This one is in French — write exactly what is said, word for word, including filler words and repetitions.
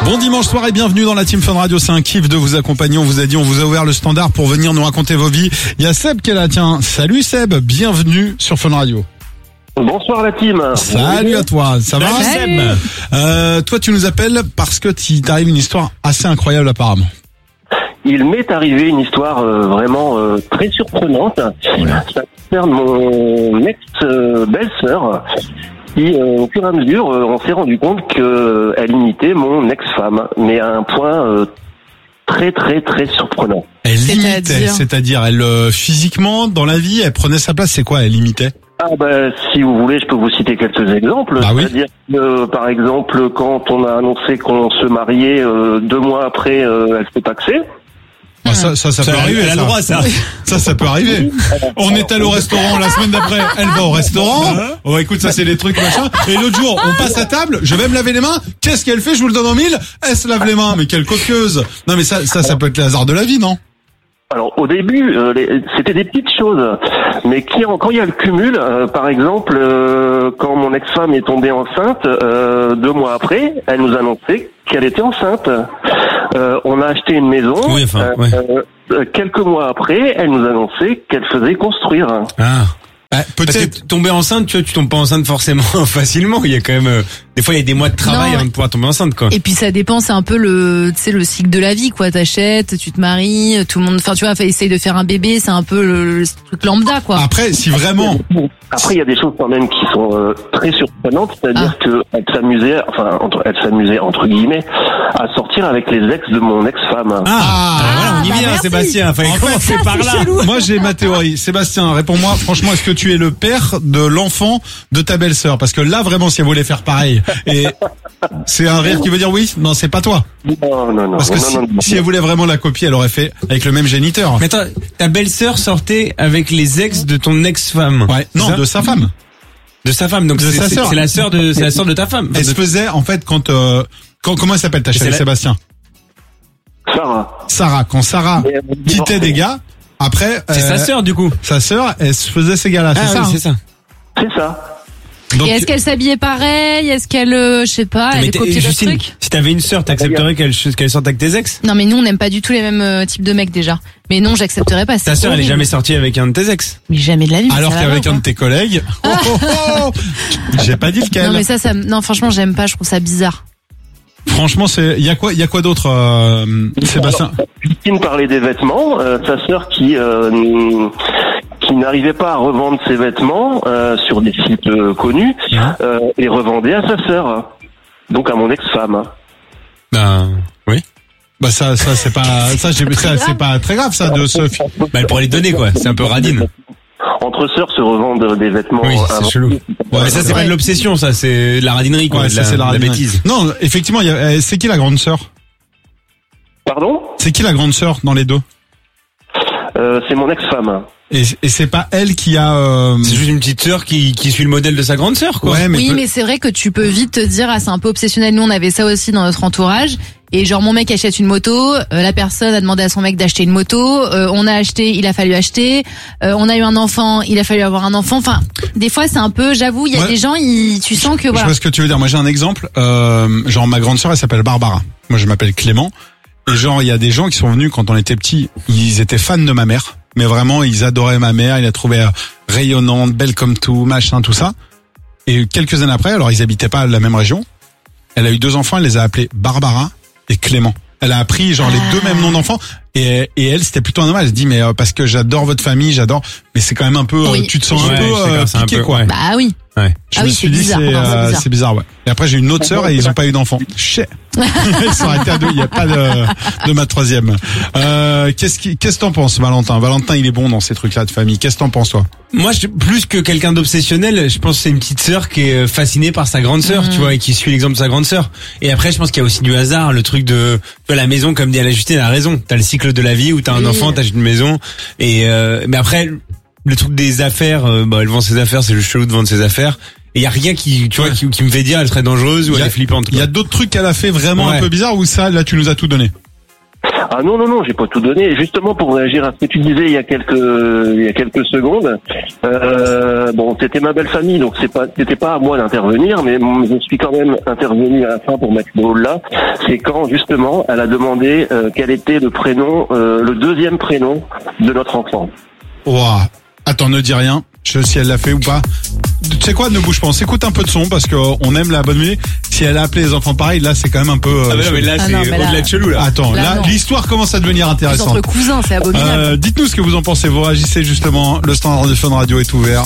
Bon dimanche soir et bienvenue dans la Team Fun Radio. C'est un kiff de vous accompagner. On vous a dit, on vous a ouvert le standard pour venir nous raconter vos vies. Il y a Seb qui est là, tiens. Salut Seb, bienvenue sur Fun Radio. Bonsoir la team. Salut à toi, ça va Salut. Seb euh, Toi tu nous appelles parce que il t'arrive une histoire assez incroyable apparemment. Il m'est arrivé une histoire euh, vraiment euh, très surprenante. Ça concerne mon ex-belle-sœur qui, euh, au fur et à mesure, euh, on s'est rendu compte qu'elle imitait mon ex-femme, mais à un point euh, très très très surprenant. Elle C'est-à-dire imitait, c'est-à-dire elle euh, physiquement dans la vie, elle prenait sa place. C'est quoi, elle imitait? Ah bah, si vous voulez, je peux vous citer quelques exemples. Bah oui. C'est-à-dire que, euh, par exemple, quand on a annoncé qu'on se mariait, euh, deux mois après, euh, elle s'est taxée. Bah, ça, ça, ça, Ça, peut arriver. elle a le ça. droit, ça. Ça, ça peut arriver. On est allé au restaurant la semaine d'après, elle va au restaurant. Oh, écoute, ça c'est les trucs machin. Et l'autre jour, on passe à table, je vais me laver les mains. Qu'est-ce qu'elle fait? Je vous le donne en mille. Elle se lave les mains. Mais quelle copieuse. Non, mais ça, ça, ça peut être le hasard de la vie, non? Alors au début, euh, les- c'était des petites choses, mais qui, quand il y a le cumul, euh, par exemple, euh, quand mon ex-femme est tombée enceinte, euh, deux mois après, elle nous annonçait qu'elle était enceinte. Euh, on a acheté une maison. Oui, enfin, ouais. euh, euh, quelques mois après, elle nous annonçait qu'elle faisait construire. Ah. Bah, Parce peut-être. que tomber enceinte, tu vois, tu tombes pas enceinte forcément facilement. Il y a quand même, euh, des fois, il y a des mois de travail Non. avant de pouvoir tomber enceinte, quoi. Et puis ça dépend, c'est un peu le, tu sais, le cycle de la vie, quoi. T'achètes, tu te maries, tout le monde, enfin, tu vois, essaye de faire un bébé, c'est un peu le, le truc lambda, quoi. Après, si vraiment. Après, il y a des choses quand même qui sont euh, très surprenantes, c'est-à-dire Ah. que elle s'amusait, enfin, entre, elle s'amusait entre guillemets, à sortir avec les ex de mon ex-femme. Ah, voilà, on y bah vient, merci. Sébastien. Fallait En fait, commencer par là. Moi, j'ai ma théorie. Sébastien, réponds-moi. Franchement, est-ce que tu es le père de l'enfant de ta belle-sœur? Parce que là, vraiment, si elle voulait faire pareil, et c'est un rire qui veut dire oui, non, c'est pas toi. Non, non, non. Parce que non, si, non, non, si elle voulait vraiment la copie, elle aurait fait avec le même géniteur. Mais attends, ta belle-sœur sortait avec les ex de ton ex-femme. Ouais, non, Ça de sa femme. De sa femme. Donc de c'est sa c'est- sœur. c'est la sœur de, c'est la sœur de ta femme. Elle se faisait, en fait, quand, euh, quand comment elle s'appelle ta C'est chérie la- Sébastien? Sarah. Sarah. Quand Sarah Mais elle m'a quittait divorcé. des gars, après, C'est euh, sa sœur, du coup. sa sœur, elle se faisait ces gars-là, c'est Ah ça? oui, hein c'est ça. C'est ça. Donc, Et est-ce qu'elle s'habillait pareil? Est-ce qu'elle, euh, je sais pas, elle Mais est t'es- copiée de Justine, trucs? si t'avais une sœur, t'accepterais qu'elle, qu'elle sorte avec tes ex? Non, mais nous, on n'aime pas du tout les mêmes euh, types de mecs, déjà. Mais non, j'accepterais pas. Ta c'est sœur, elle est horrible. jamais sortie avec un de tes ex. Mais jamais de la vie. mais alors ça va qu'avec pas, un de quoi. tes collègues, oh, oh, oh, j'ai pas dit lequel. Non, mais ça, ça, me- non, franchement, j'aime pas, je trouve ça bizarre. Franchement, c'est, il y a quoi, il y a quoi d'autre, euh, Sébastien? Christine parlait des vêtements. Euh, sa sœur qui euh, qui n'arrivait pas à revendre ses vêtements euh, sur des sites euh, connus euh, et revendait à sa sœur, donc à mon ex-femme. Ben, oui. Bah ça, ça c'est pas, ça, j'ai- ça c'est pas très grave ça de se. Bah, elle pourrait les donner, quoi. C'est un peu radine. Entre sœurs se revendent des vêtements. Oui, c'est inventés. chelou. Ouais, ça, c'est Ouais. pas de l'obsession, ça. C'est de la radinerie, quoi. Ouais, de ça la, c'est la, de la radinerie. bêtise. Non, effectivement, il y a, euh, c'est qui la grande sœur? Pardon C'est qui la grande sœur dans les deux? euh, C'est mon ex-femme. Et, et c'est pas elle qui a. Euh... C'est juste une petite sœur qui, qui suit le modèle de sa grande sœur, quoi. Ouais, mais Oui, peut- mais c'est vrai que tu peux vite te dire, ah, c'est un peu obsessionnel. Nous, on avait ça aussi dans notre entourage. Et genre, mon mec achète une moto, euh, la personne a demandé à son mec d'acheter une moto, euh, on a acheté, il a fallu acheter, euh, on a eu un enfant, il a fallu avoir un enfant. Enfin, des fois, c'est un peu, j'avoue, il y a Ouais. des gens, ils, tu sens que Je voilà. vois ce que tu veux dire. Moi, j'ai un exemple. Euh, genre, ma grande sœur, elle s'appelle Barbara. Moi, je m'appelle Clément. Et genre, il y a des gens qui sont venus quand on était petits. Ils étaient fans de ma mère. Mais vraiment, ils adoraient ma mère. Ils la trouvaient euh, rayonnante, belle comme tout, machin, tout ça. Et quelques années après, alors ils habitaient pas la même région. Elle a eu deux enfants. Elle les a appelés Barbara et Clément. Elle a appris genre les deux mêmes noms d'enfants. Et, et elle, c'était plutôt un hommage. Elle se dit, mais euh, parce que j'adore votre famille, j'adore. Mais c'est quand même un peu, euh, Oui. tu te sens Ouais, un peu je sais euh, pas, c'est un piqué, peu, quoi. ouais. Bah oui. Ouais. Je Ah me oui, suis c'est dit, bizarre. c'est Non, c'est euh, bizarre. c'est bizarre, ouais. Et après, j'ai une autre sœur et ils ont pas eu d'enfants. Chais. Ils sont arrêtés à deux. Il n'y a pas de, de ma troisième. Euh, qu'est-ce qui, qu'est-ce que t'en penses, Valentin? Valentin, il est bon dans ces trucs-là de famille. Qu'est-ce que t'en penses, toi? Moi, je, plus que quelqu'un d'obsessionnel, je pense que c'est une petite sœur qui est fascinée par sa grande sœur, tu vois, et qui suit l'exemple de sa grande sœur. Et après, je pense qu'il y a aussi du hasard, le truc de, tu vois, la maison, comme dit à la Justine, elle a raison. T'as le cycle de la vie où t'as un Oui. enfant, t'achètes une maison. Et euh, mais après, le truc des affaires, euh, bah, elle vend ses affaires, c'est juste chelou de vendre ses affaires. Et il y a rien qui, tu vois, qui, qui me fait dire elle serait dangereuse ou Il y elle a- est flippante. Il y quoi. a d'autres trucs qu'elle a fait vraiment Ouais. un peu bizarres ou ça, là, tu nous as tout donné? Ah non non non, j'ai pas tout donné. Justement pour réagir à ce que tu disais il y a quelques il y a quelques secondes. Euh, bon, c'était ma belle famille, donc c'est pas c'était pas à moi d'intervenir, mais je suis quand même intervenu à la fin pour mettre le haut là. C'est quand justement elle a demandé euh, quel était le prénom, euh, le deuxième prénom de notre enfant. Ouah. Attends, ne dis rien. Je sais si elle l'a fait ou pas. Tu sais quoi, ne bouge pas. On s'écoute un peu de son parce que on aime la bonne musique. Si elle a appelé les enfants pareil, là c'est quand même un peu. Euh, ah mais non, mais là ah c'est non, mais au-delà là... de chelou là. Attends, là, là l'histoire commence à devenir intéressante. Entre cousins, c'est abominable. Euh, dites-nous ce que vous en pensez. Vous réagissez justement. Le standard de Fun Radio est ouvert.